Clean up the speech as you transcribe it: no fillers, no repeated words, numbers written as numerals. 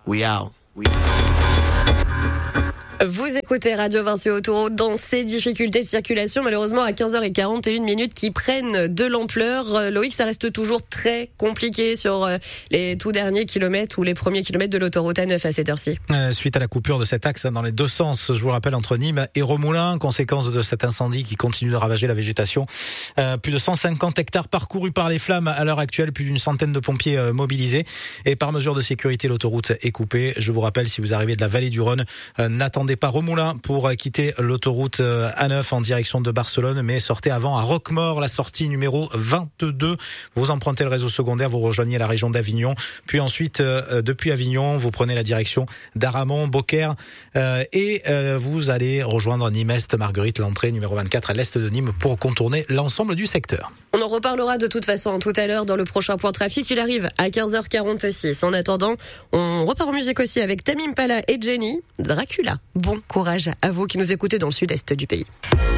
We out. Vous écoutez Radio Vinci Autoroute dans ces difficultés de circulation, malheureusement à 15h41 qui prennent de l'ampleur. Loïc, ça reste toujours très compliqué sur les tout derniers kilomètres ou les premiers kilomètres de l'autoroute A9 à cette heure-ci. Suite à la coupure de cet axe dans les deux sens, je vous rappelle, entre Nîmes et Remoulins, conséquence de cet incendie qui continue de ravager la végétation. Plus de 150 hectares parcourus par les flammes à l'heure actuelle, plus d'une centaine de pompiers mobilisés. Et par mesure de sécurité, l'autoroute est coupée. Je vous rappelle, si vous arrivez de la vallée du Rhône, n'attendez pas Remoulins pour quitter l'autoroute A9 en direction de Barcelone, mais sortez avant à Roquemaure, la sortie numéro 22. Vous empruntez le réseau secondaire, vous rejoignez la région d'Avignon, puis ensuite depuis Avignon, vous prenez la direction d'Aramon, Beaucaire et vous allez rejoindre Nîmes-Est, Marguerite, l'entrée numéro 24 à l'est de Nîmes pour contourner l'ensemble du secteur. On en reparlera de toute façon tout à l'heure dans le prochain point trafic. Il arrive à 15h46. En attendant, on repart en musique aussi avec Tame Impala et Jenny, Dracula. Bon courage à vous qui nous écoutez dans le sud-est du pays.